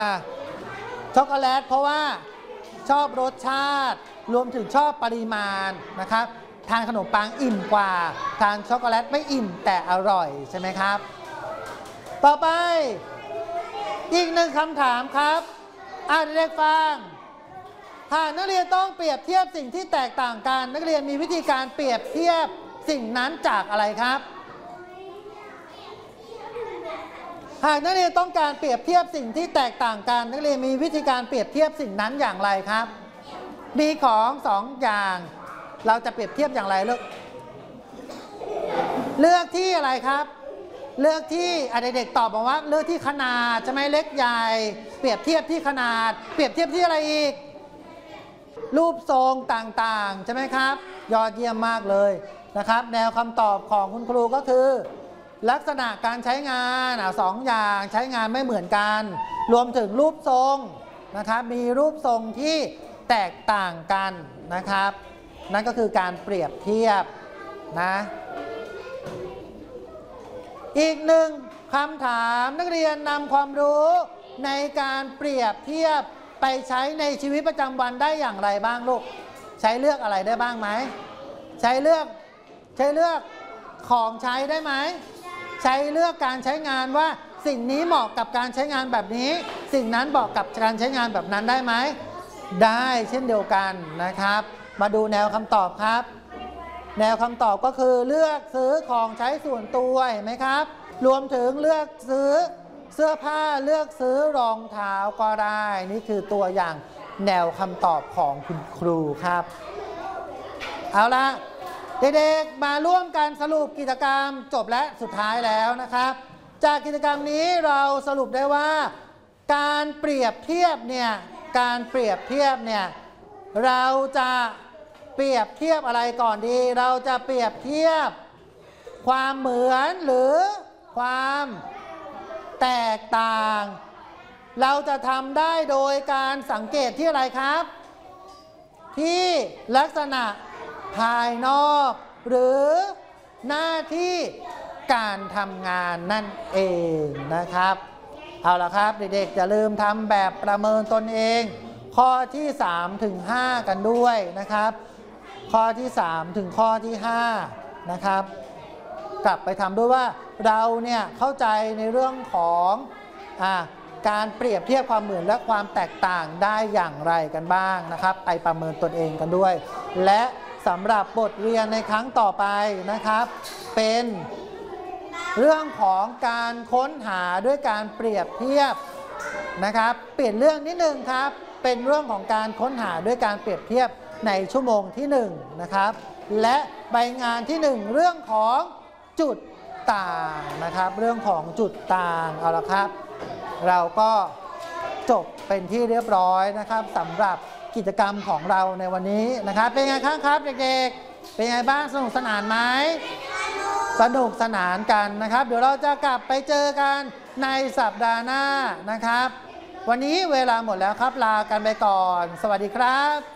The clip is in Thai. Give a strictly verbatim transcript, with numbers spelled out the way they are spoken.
ช็อกโกแลตเพราะว่าชอบรสชาติรวมถึงชอบปริมาณนะครับทานขนมปังอิ่มกว่าทานช็อกโกแลตไม่อิ่มแต่อร่อยใช่ไหมครับต่อไปอีกหนึ่งคำถามครับอ่านเด็กฟังหากนักเรียนต้องเปรียบเทียบสิ่งที่แตกต่างกันนักเรียนมีวิธีการเปรียบเทียบสิ่งนั้นจากอะไรครับหากนักเรียนต้องการเปรียบเทียบสิ่งที่แตกต่างกันนักเรียนมีวิธีการเปรียบเทียบสิ่งนั้นอย่างไรครับมีของสองอย่างเราจะเปรียบเทียบอย่างไรลูกเลือกที่อะไรครับเลือกที่เด็กๆตอบบอกว่าเลือกที่ขนาดใช่ไหมเล็กใหญ่เปรียบเทียบที่ขนาดเปรียบเทียบที่อะไรอีกรูปทรงต่างๆใช่ไหมครับยอดเยี่ยมมากเลยนะครับแนวคำตอบของคุณครูก็คือลักษณะการใช้งานสองอย่างใช้งานไม่เหมือนกันรวมถึงรูปทรงนะครับมีรูปทรงที่แตกต่างกันนะครับนั่นก็คือการเปรียบเทียบนะอีกหนึ่งคำถามนักเรียนนำความรู้ในการเปรียบเทียบไปใช้ในชีวิตประจำวันได้อย่างไรบ้างลูกใช้เลือกอะไรได้บ้างไหมใช้เลือกใช้เลือกของใช้ได้ไหมใช้เลือกการใช้งานว่าสิ่งนี้เหมาะกับการใช้งานแบบนี้สิ่งนั้นเหมาะกับการใช้งานแบบนั้นได้ไหมได้เช่นเดียวกันนะครับมาดูแนวคำตอบครับแนวคำตอบก็คือเลือกซื้อของใช้ส่วนตัวเห็นไหมครับรวมถึงเลือกซื้อเสื้อผ้าเลือกซื้อรองเท้าก็ได้นี่คือตัวอย่างแนวคำตอบของคุณครูครับเอาละเด็กๆมาร่วมกันสรุปกิจกรรมจบและสุดท้ายแล้วนะครับจากกิจกรรมนี้เราสรุปได้ว่าการเปรียบเทียบเนี่ยการเปรียบเทียบเนี่ยเราจะเปรียบเทียบอะไรก่อนดีเราจะเปรียบเทียบความเหมือนหรือความแตกต่างเราจะทำได้โดยการสังเกตที่อะไรครับที่ลักษณะภายนอกหรือหน้าที่การทำงานนั่นเองนะครับเอาละครับเด็กๆอย่าลืมทำแบบประเมินตนเองข้อที่สามถึงห้ากันด้วยนะครับข้อที่สามถึงข้อที่ห้านะครับกลับไปทำด้วยว่าเราเนี่ยเข้าใจในเรื่องของอ่าการเปรียบเทียบความเหมือนและความแตกต่างได้อย่างไรกันบ้างนะครับไปประเมินตนเองกันด้วยและสำหรับบทเรียนในครั้งต่อไปนะครับเป็นเรื่องของการค้นหาด้วยการเปรียบเทียบนะครับเปลี่ยนเรื่องนิดนึงครับเป็นเรื่องของการค้นหาด้วยการเปรียบเทียบในชั่วโมงที่หนึ่งนะครับและใบงานที่หนึ่งเรื่องของจุดต่างนะครับเรื่องของจุดต่างเอาละครับเราก็จบเป็นที่เรียบร้อยนะครับสำหรับกิจกรรมของเราในวันนี้นะครับเป็นไงครับครับเด็กๆเป็นไงบ้างสนุกสนานไหมสนุกสนานกันนะครับเดี๋ยวเราจะกลับไปเจอกันในสัปดาห์หน้านะครับวันนี้เวลาหมดแล้วครับลากันไปก่อนสวัสดีครับ